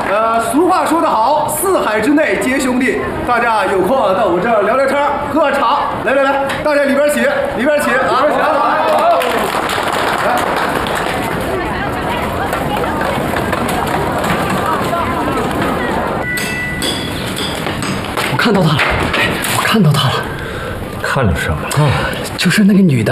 俗话说得好，四海之内皆兄弟。大家有空啊，到我这儿聊聊天，喝个茶。来，大家里边请，里边请啊！来。 我看到他了， 看着什么了？ 就是那个女的。